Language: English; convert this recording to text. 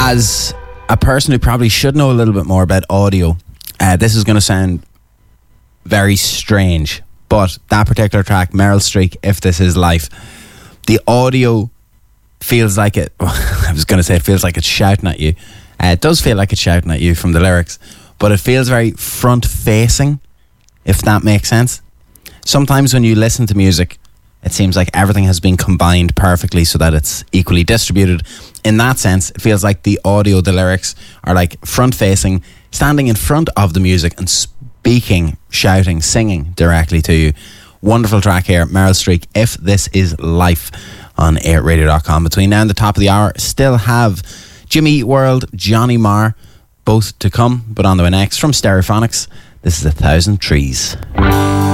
As a person who probably should know a little bit more about audio, this is going to sound very strange, but that particular track, Meryl Streep, If This Is Life, the audio feels like it, I was going to say it feels like it's shouting at you. It does feel like it's shouting at you from the lyrics, but it feels very front-facing, if that makes sense. Sometimes when you listen to music, it seems like everything has been combined perfectly so that it's equally distributed. In that sense, it feels like the audio, the lyrics are like front-facing, standing in front of the music and speaking, shouting, singing directly to you. Wonderful track here, Meryl Streep, If This Is Life, on airradio.com. Between now and the top of the hour, still have Jimmy Eat World, Johnny Marr, both to come, but on the way next from Stereophonics, this is 1,000 Trees.